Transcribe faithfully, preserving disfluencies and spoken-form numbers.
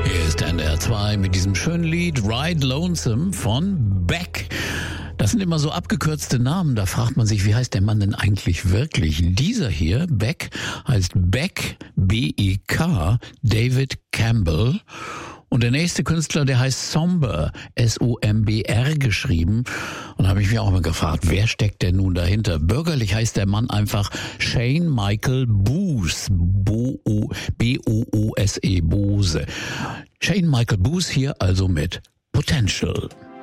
Hier ist N D R zwei mit diesem schönen Lied Ride Lonesome von Beck. Das sind immer so abgekürzte Namen, da fragt man sich, wie heißt der Mann denn eigentlich wirklich? Dieser hier, Beck, heißt Beck, B E K, David Campbell. Und der nächste Künstler, der heißt Somber, S O M B R geschrieben. Und da habe ich mich auch mal gefragt, wer steckt denn nun dahinter? Bürgerlich heißt der Mann einfach Shane Michael Boose, B O O S E, Bose. Shane Michael Boose hier also mit Potential.